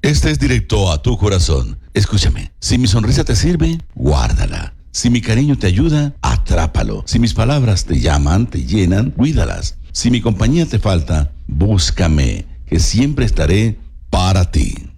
Este es directo a tu corazón. Escúchame, si mi sonrisa te sirve, guárdala. Si mi cariño te ayuda, atrápalo. Si mis palabras te llaman, te llenan, cuídalas. Si mi compañía te falta, búscame, que siempre estaré para ti.